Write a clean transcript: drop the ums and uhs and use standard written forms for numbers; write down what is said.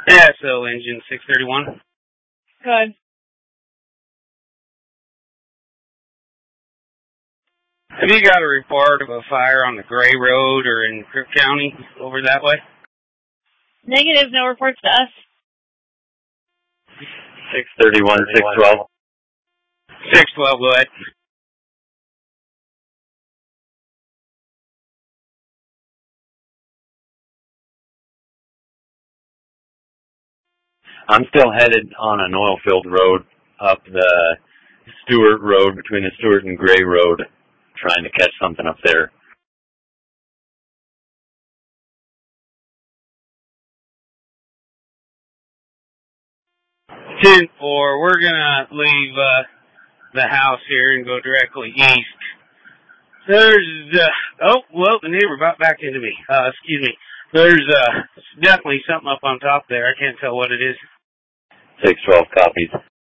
Yeah, so engine 631. Good. Have you got a report of a fire on the Gray Road or in Crook County over that way? Negative, no reports to us. 631, 612. 612, go ahead. I'm still headed on an oil-filled road up the Stewart Road, between the Stewart and Gray Road, trying to catch something up there. 10-4, we're going to leave the house here and go directly east. There's, the neighbor about back into me. Excuse me. There's definitely something up on top there. I can't tell what it is. 612 copies.